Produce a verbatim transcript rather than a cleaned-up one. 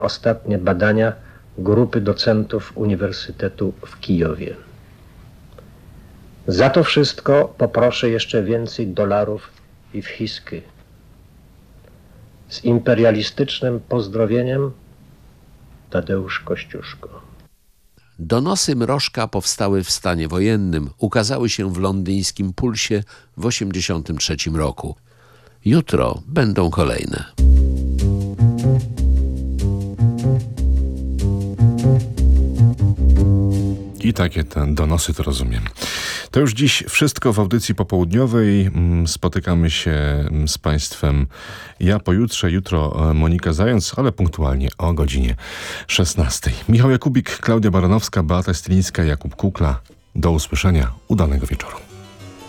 ostatnie badania grupy docentów Uniwersytetu w Kijowie. Za to wszystko poproszę jeszcze więcej dolarów i whisky. Z imperialistycznym pozdrowieniem, Tadeusz Kościuszko. Donosy Mrożka powstały w stanie wojennym, ukazały się w londyńskim Pulsie w osiemdziesiątym trzecim roku. Jutro będą kolejne. I takie te donosy to rozumiem. To już dziś wszystko w audycji popołudniowej. Spotykamy się z Państwem ja pojutrze, jutro Monika Zając, ale punktualnie o godzinie szesnastej. Michał Jakubik, Klaudia Baranowska, Beata Stylińska, Jakub Kukla. Do usłyszenia. Udanego wieczoru.